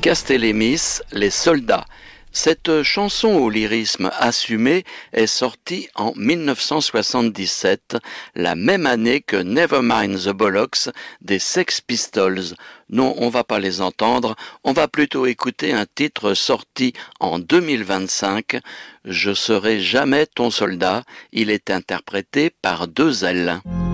Castellémis, Les Soldats. Cette chanson au lyrisme assumé est sortie en 1977, la même année que Nevermind the Bollocks des Sex Pistols. Non, on va pas les entendre, on va plutôt écouter un titre sorti en 2025, Je serai jamais ton soldat. Il est interprété par 2L.